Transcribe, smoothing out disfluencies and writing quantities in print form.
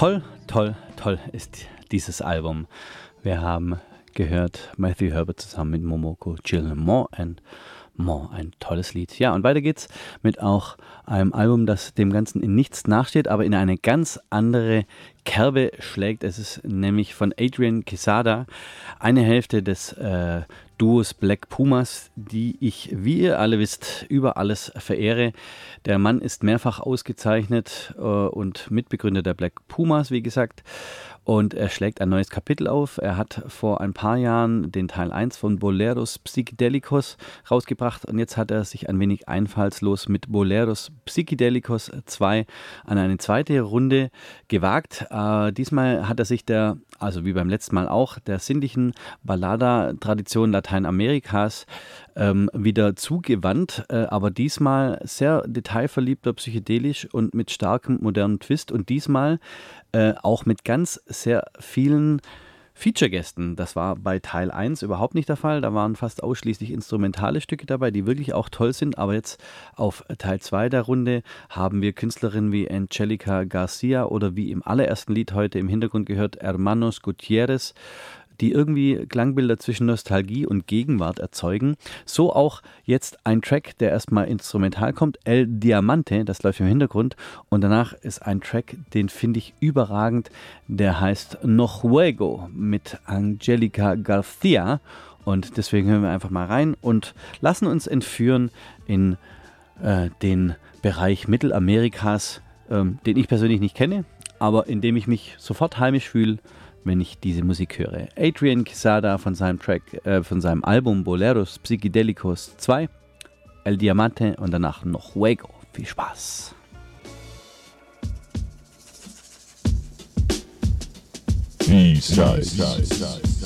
Toll, toll, toll ist dieses Album. Wir haben gehört Matthew Herbert zusammen mit Momoko Gilmore and More, ein tolles Lied. Ja, und weiter geht's mit auch einem Album, das dem Ganzen in nichts nachsteht, aber in eine ganz andere Kerbe schlägt. Es ist nämlich von Adrian Quesada, eine Hälfte des Duos Black Pumas, die ich, wie ihr alle wisst, über alles verehre. Der Mann ist mehrfach ausgezeichnet und Mitbegründer der Black Pumas, wie gesagt. Und er schlägt ein neues Kapitel auf. Er hat vor ein paar Jahren den Teil 1 von Boleros Psychedelicos rausgebracht und jetzt hat er sich ein wenig einfallslos mit Boleros Psychedelicos 2 an eine zweite Runde gewagt. Diesmal hat er sich also wie beim letzten Mal auch, der sinnlichen Ballada-Tradition Lateinamerikas wieder zugewandt, aber diesmal sehr detailverliebter, psychedelisch und mit starkem modernen Twist und diesmal auch mit ganz sehr vielen Feature-Gästen. Das war bei Teil 1 überhaupt nicht der Fall. Da waren fast ausschließlich instrumentale Stücke dabei, die wirklich auch toll sind. Aber jetzt auf Teil 2 der Runde haben wir Künstlerinnen wie Angelica Garcia oder wie im allerersten Lied heute im Hintergrund gehört, Hermanos Gutierrez, die irgendwie Klangbilder zwischen Nostalgie und Gegenwart erzeugen. So auch jetzt ein Track, der erstmal instrumental kommt, El Diamante, das läuft im Hintergrund. Und danach ist ein Track, den finde ich überragend, der heißt No Juego mit Angelica Garcia. Und deswegen hören wir einfach mal rein und lassen uns entführen in den Bereich Mittelamerikas, den ich persönlich nicht kenne, aber in dem ich mich sofort heimisch fühle, wenn ich diese Musik höre. Adrian Quesada von seinem Album Boleros Psychedelicos 2, El Diamante und danach No Juego. Viel Spaß! B-Side.